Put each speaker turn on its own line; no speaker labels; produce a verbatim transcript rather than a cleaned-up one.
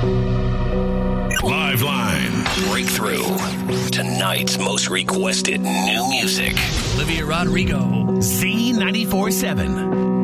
Live Line.
Breakthrough. Tonight's most requested new music.
Olivia Rodrigo, Z ninety-four seven.